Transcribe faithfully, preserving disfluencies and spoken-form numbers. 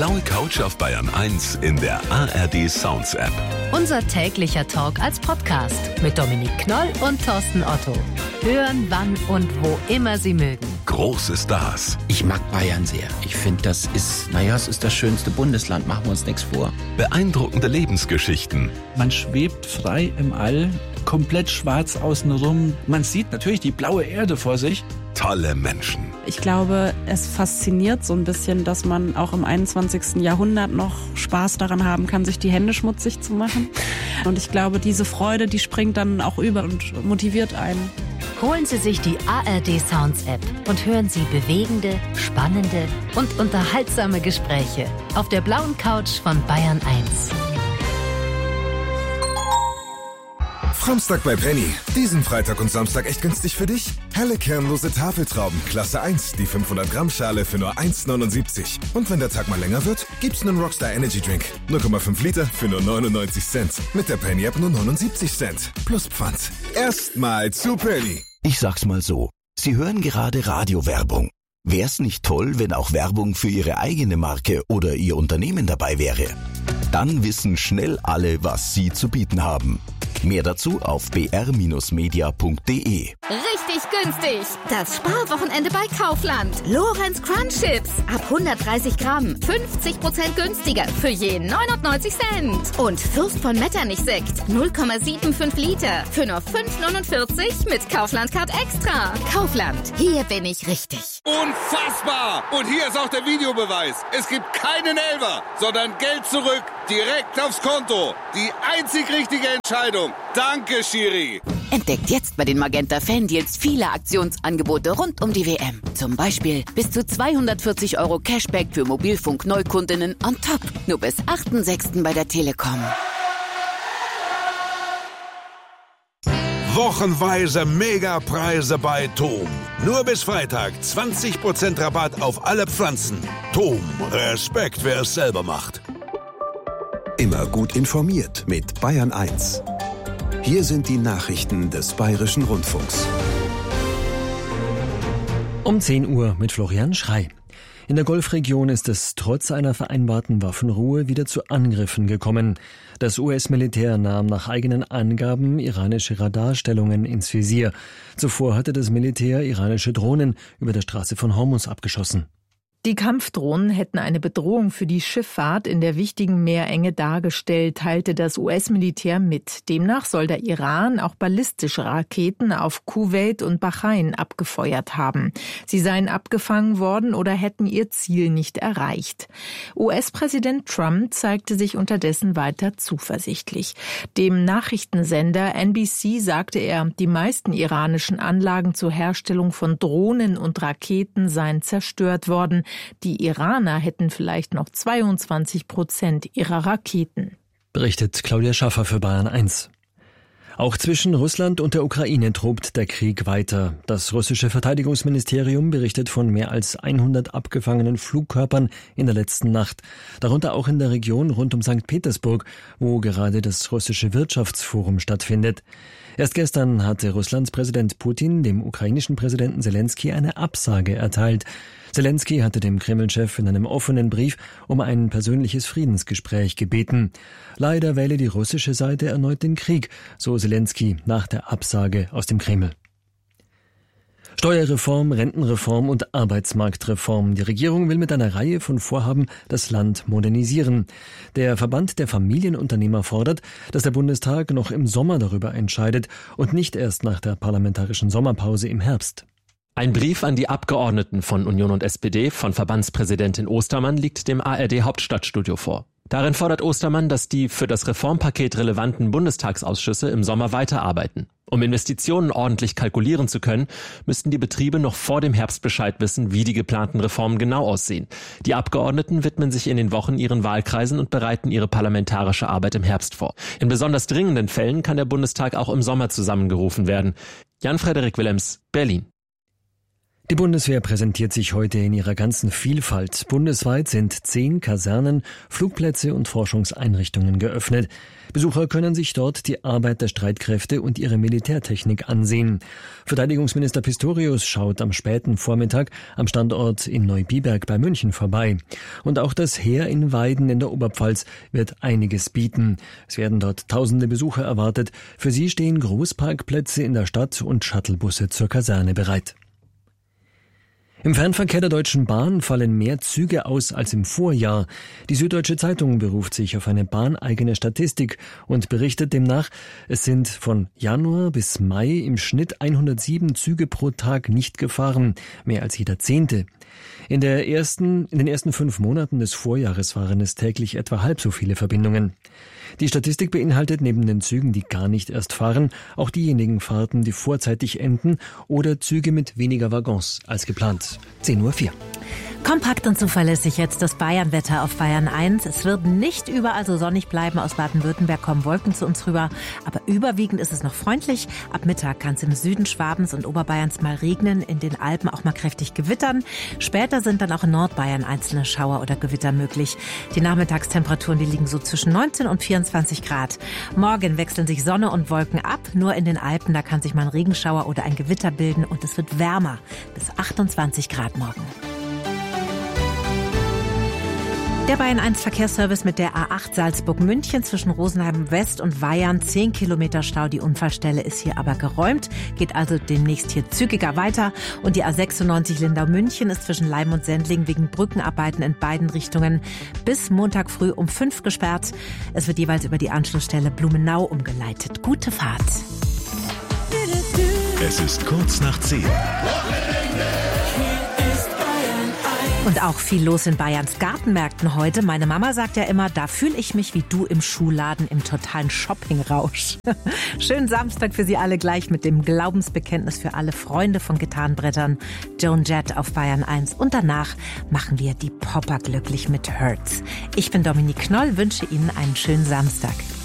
blaue Couch auf Bayern eins in der A R D Sounds App. Unser täglicher Talk als Podcast mit Dominik Knoll und Thorsten Otto. Hören, wann und wo immer Sie mögen. Große Stars. Ich mag Bayern sehr. Ich finde, das ist, naja, es ist das schönste Bundesland, machen wir uns nichts vor. Beeindruckende Lebensgeschichten. Man schwebt frei im All, komplett schwarz außenrum. Man sieht natürlich die blaue Erde vor sich. Tolle Menschen. Ich glaube, es fasziniert so ein bisschen, dass man auch im einundzwanzigsten Jahrhundert noch Spaß daran haben kann, sich die Hände schmutzig zu machen. Und ich glaube, diese Freude, die springt dann auch über und motiviert einen. Holen Sie sich die A R D Sounds App und hören Sie bewegende, spannende und unterhaltsame Gespräche auf der blauen Couch von Bayern eins. Samstag bei Penny. Diesen Freitag und Samstag echt günstig für dich? Helle kernlose Tafeltrauben, Klasse eins, die fünfhundert Gramm Schale für nur eins neunundsiebzig. Und wenn der Tag mal länger wird, gibt's einen Rockstar Energy Drink. null Komma fünf Liter für nur neunundneunzig Cent. Mit der Penny App nur neunundsiebzig Cent. Plus Pfand. Erstmal zu Penny. Ich sag's mal so. Sie hören gerade Radiowerbung. Wär's nicht toll, wenn auch Werbung für Ihre eigene Marke oder Ihr Unternehmen dabei wäre? Dann wissen schnell alle, was Sie zu bieten haben. Mehr dazu auf b r Bindestrich media punkt d e. Richtig günstig. Das Sparwochenende bei Kaufland. Lorenz Crunch Chips. Ab hundertdreißig Gramm. fünfzig Prozent günstiger. Für je neunundneunzig Cent. Und Fürst von Metternich Sekt. null Komma fünfundsiebzig Liter. Für nur fünf neunundvierzig mit Kaufland Card Extra. Kaufland. Hier bin ich richtig. Unfassbar! Und hier ist auch der Videobeweis. Es gibt keinen Elfer, sondern Geld zurück. Direkt aufs Konto. Die einzig richtige Entscheidung. Danke, Schiri. Entdeckt jetzt bei den Magenta Fan-Deals viele Aktionsangebote rund um die W M. Zum Beispiel bis zu zweihundertvierzig Euro Cashback für Mobilfunk-Neukundinnen on top. Nur bis achten sechsten bei der Telekom. Wochenweise Megapreise bei Tom. Nur bis Freitag zwanzig Prozent Rabatt auf alle Pflanzen. Tom, Respekt, wer es selber macht. Immer gut informiert mit Bayern eins. Hier sind die Nachrichten des Bayerischen Rundfunks. Um zehn Uhr mit Florian Schrey. In der Golfregion ist es trotz einer vereinbarten Waffenruhe wieder zu Angriffen gekommen. Das U S-Militär nahm nach eigenen Angaben iranische Radarstellungen ins Visier. Zuvor hatte das Militär iranische Drohnen über der Straße von Hormuz abgeschossen. Die Kampfdrohnen hätten eine Bedrohung für die Schifffahrt in der wichtigen Meerenge dargestellt, teilte das U S-Militär mit. Demnach soll der Iran auch ballistische Raketen auf Kuwait und Bahrain abgefeuert haben. Sie seien abgefangen worden oder hätten ihr Ziel nicht erreicht. U S-Präsident Trump zeigte sich unterdessen weiter zuversichtlich. Dem Nachrichtensender N B C sagte er, die meisten iranischen Anlagen zur Herstellung von Drohnen und Raketen seien zerstört worden. Die Iraner hätten vielleicht noch zweiundzwanzig Prozent ihrer Raketen. Berichtet Claudia Schaffer für Bayern eins. Auch zwischen Russland und der Ukraine tobt der Krieg weiter. Das russische Verteidigungsministerium berichtet von mehr als hundert abgefangenen Flugkörpern in der letzten Nacht. Darunter auch in der Region rund um Sankt Petersburg, wo gerade das russische Wirtschaftsforum stattfindet. Erst gestern hatte Russlands Präsident Putin dem ukrainischen Präsidenten Selenskyj eine Absage erteilt. Selenskyj hatte dem Kreml-Chef in einem offenen Brief um ein persönliches Friedensgespräch gebeten. Leider wähle die russische Seite erneut den Krieg, so Selenskyj nach der Absage aus dem Kreml. Steuerreform, Rentenreform und Arbeitsmarktreform. Die Regierung will mit einer Reihe von Vorhaben das Land modernisieren. Der Verband der Familienunternehmer fordert, dass der Bundestag noch im Sommer darüber entscheidet und nicht erst nach der parlamentarischen Sommerpause im Herbst. Ein Brief an die Abgeordneten von Union und S P D von Verbandspräsidentin Ostermann liegt dem A R D Hauptstadtstudio vor. Darin fordert Ostermann, dass die für das Reformpaket relevanten Bundestagsausschüsse im Sommer weiterarbeiten. Um Investitionen ordentlich kalkulieren zu können, müssten die Betriebe noch vor dem Herbst Bescheid wissen, wie die geplanten Reformen genau aussehen. Die Abgeordneten widmen sich in den Wochen ihren Wahlkreisen und bereiten ihre parlamentarische Arbeit im Herbst vor. In besonders dringenden Fällen kann der Bundestag auch im Sommer zusammengerufen werden. Jan-Frederik Willems, Berlin. Die Bundeswehr präsentiert sich heute in ihrer ganzen Vielfalt. Bundesweit sind zehn Kasernen, Flugplätze und Forschungseinrichtungen geöffnet. Besucher können sich dort die Arbeit der Streitkräfte und ihre Militärtechnik ansehen. Verteidigungsminister Pistorius schaut am späten Vormittag am Standort in Neubiberg bei München vorbei. Und auch das Heer in Weiden in der Oberpfalz wird einiges bieten. Es werden dort tausende Besucher erwartet. Für sie stehen Großparkplätze in der Stadt und Shuttlebusse zur Kaserne bereit. Im Fernverkehr der Deutschen Bahn fallen mehr Züge aus als im Vorjahr. Die Süddeutsche Zeitung beruft sich auf eine bahneigene Statistik und berichtet demnach, es sind von Januar bis Mai im Schnitt hundertsieben Züge pro Tag nicht gefahren, mehr als jeder Zehnte. In der ersten, in den ersten fünf Monaten des Vorjahres waren es täglich etwa halb so viele Verbindungen. Die Statistik beinhaltet neben den Zügen, die gar nicht erst fahren, auch diejenigen Fahrten, die vorzeitig enden oder Züge mit weniger Waggons als geplant. zehn Uhr vier. Kompakt und zuverlässig jetzt das Bayernwetter auf Bayern eins. Es wird nicht überall so sonnig bleiben. Aus Baden-Württemberg kommen Wolken zu uns rüber. Aber überwiegend ist es noch freundlich. Ab Mittag kann es im Süden Schwabens und Oberbayerns mal regnen, in den Alpen auch mal kräftig gewittern. Später sind dann auch in Nordbayern einzelne Schauer oder Gewitter möglich. Die Nachmittagstemperaturen, die liegen so zwischen neunzehn und vierundzwanzig Grad. Morgen wechseln sich Sonne und Wolken ab. Nur in den Alpen, da kann sich mal ein Regenschauer oder ein Gewitter bilden. Und es wird wärmer, bis achtundzwanzig Grad morgen. Der Bayern eins Verkehrsservice mit der A acht Salzburg-München zwischen Rosenheim West und Weyarn. zehn Kilometer Stau. Die Unfallstelle ist hier aber geräumt. Geht also demnächst hier zügiger weiter. Und die A sechsundneunzig Lindau-München ist zwischen Leim und Sendling wegen Brückenarbeiten in beiden Richtungen bis Montag früh um fünf gesperrt. Es wird jeweils über die Anschlussstelle Blumenau umgeleitet. Gute Fahrt. Es ist kurz nach zehn. Und auch viel los in Bayerns Gartenmärkten heute. Meine Mama sagt ja immer, da fühle ich mich wie du im Schuhladen im totalen Shoppingrausch. Schönen Samstag für Sie alle gleich mit dem Glaubensbekenntnis für alle Freunde von Gitarrenbrettern. Joan Jett auf Bayern eins. Und danach machen wir die Popper glücklich mit Hurts. Ich bin Dominique Knoll, wünsche Ihnen einen schönen Samstag.